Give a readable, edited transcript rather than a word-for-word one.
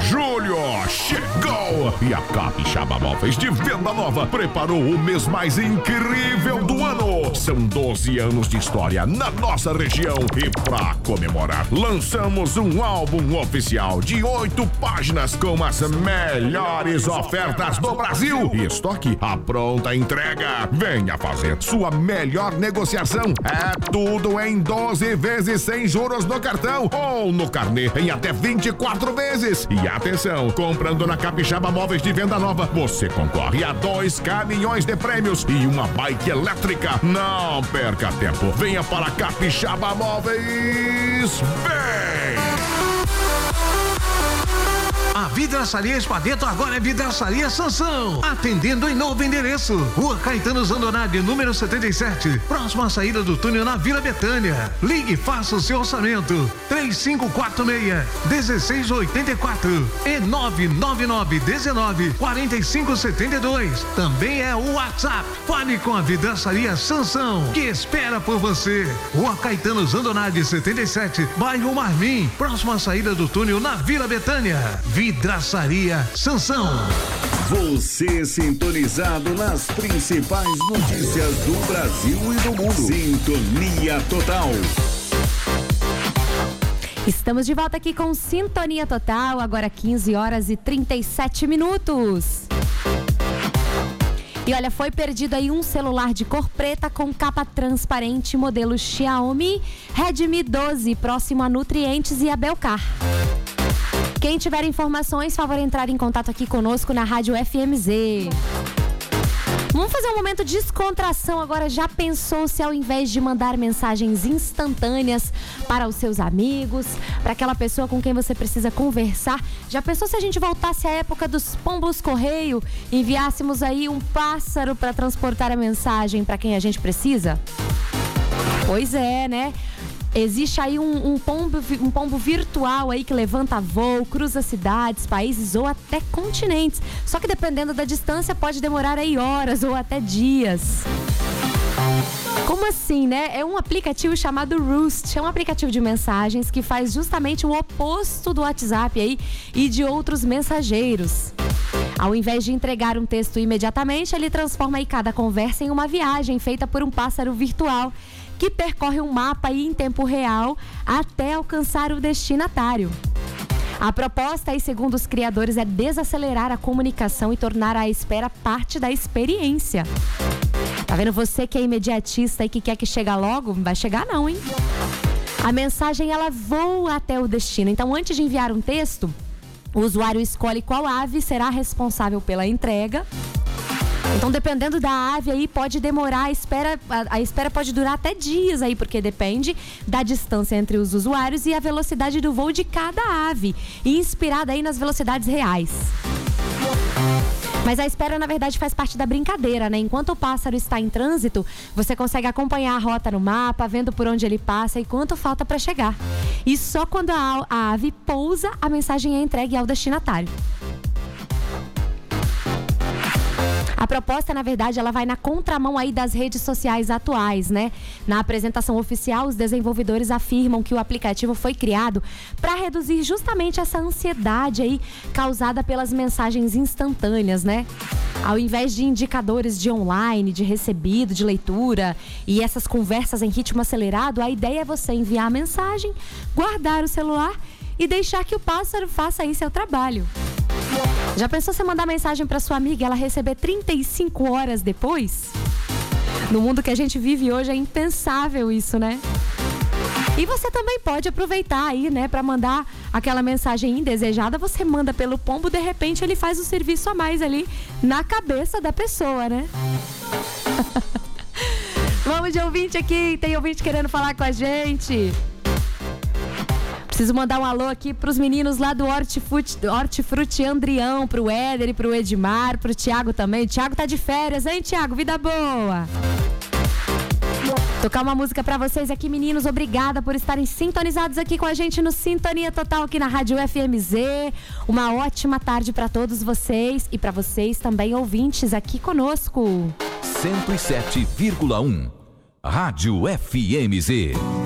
julho chegou e a Capixaba Móveis de Venda Nova preparou o mês mais incrível do ano. São 12 anos de história na nossa região e pra comemorar, lançamos um álbum oficial de 8 páginas com as melhores ofertas do Brasil. Estoque à pronta entrega. Venha fazer sua melhor negociação. É tudo em 12 vezes sem juros no cartão ou no carnê em até 24 vezes. E atenção, comprando na Capixaba Móveis de Venda Nova, você concorre a 2 caminhões de prêmios e uma bike elétrica. Não perca tempo, venha para Capixaba Móveis. Vem! A Vidraçaria Espadeto agora é Vidraçaria Sansão, atendendo em novo endereço, Rua Caetano Zandonade, número 77, próxima à saída do túnel na Vila Betânia. Ligue e faça o seu orçamento, 3546-1684 e 999-19-4572. Também é o WhatsApp. Fale com a Vidraçaria Sansão, que espera por você. Rua Caetano Zandonade, 77, bairro Marmim, próxima à saída do túnel na Vila Betânia. Vidraçaria Sansão. Você sintonizado nas principais notícias do Brasil e do mundo. Sintonia Total. Estamos de volta aqui com Sintonia Total, agora 15h37. E olha, foi perdido aí um celular de cor preta com capa transparente, modelo Xiaomi Redmi 12, próximo a Nutrientes e a Belcar. Quem tiver informações, favor entrar em contato aqui conosco na Rádio FMZ. Vamos fazer um momento de descontração agora. Já pensou se ao invés de mandar mensagens instantâneas para os seus amigos, para aquela pessoa com quem você precisa conversar, já pensou se a gente voltasse à época dos pombos correio e enviássemos aí um pássaro para transportar a mensagem para quem a gente precisa? Pois é, né? Existe aí um pombo virtual aí que levanta voo, cruza cidades, países ou até continentes. Só que dependendo da distância pode demorar aí horas ou até dias. Como assim, né? É um aplicativo chamado Roost. É um aplicativo de mensagens que faz justamente o oposto do WhatsApp aí e de outros mensageiros. Ao invés de entregar um texto imediatamente, ele transforma aí cada conversa em uma viagem feita por um pássaro virtual que percorre um mapa aí em tempo real até alcançar o destinatário. A proposta aí, segundo os criadores, é desacelerar a comunicação e tornar a espera parte da experiência. Tá vendo? Você que é imediatista e que quer que chegue logo, não vai chegar não, hein? A mensagem, ela voa até o destino. Então, antes de enviar um texto, o usuário escolhe qual ave será responsável pela entrega. Então, dependendo da ave aí, pode demorar, a espera pode durar até dias aí, porque depende da distância entre os usuários e a velocidade do voo de cada ave, e inspirada aí nas velocidades reais. Mas a espera, na verdade, faz parte da brincadeira, né? Enquanto o pássaro está em trânsito, você consegue acompanhar a rota no mapa, vendo por onde ele passa e quanto falta para chegar. E só quando a ave pousa, a mensagem é entregue ao destinatário. A proposta, na verdade, ela vai na contramão aí das redes sociais atuais, né? Na apresentação oficial, os desenvolvedores afirmam que o aplicativo foi criado para reduzir justamente essa ansiedade aí causada pelas mensagens instantâneas, né? Ao invés de indicadores de online, de recebido, de leitura e essas conversas em ritmo acelerado, a ideia é você enviar a mensagem, guardar o celular e deixar que o pássaro faça aí seu trabalho. Já pensou você mandar mensagem para sua amiga e ela receber 35 horas depois? No mundo que a gente vive hoje é impensável isso, né? E você também pode aproveitar aí, né, para mandar aquela mensagem indesejada. Você manda pelo pombo, de repente ele faz o serviço a mais ali na cabeça da pessoa, né? Vamos de ouvinte aqui, tem ouvinte querendo falar com a gente. Preciso mandar um alô aqui pros meninos lá do Hortifruti Andrião, pro Éder e pro Edmar, pro Thiago também. O Thiago tá de férias, hein, Thiago? Vida boa! Tocar uma música pra vocês aqui, meninos. Obrigada por estarem sintonizados aqui com a gente no Sintonia Total aqui na Rádio FMZ. Uma ótima tarde pra todos vocês e pra vocês também, ouvintes, aqui conosco. 107,1 Rádio FMZ.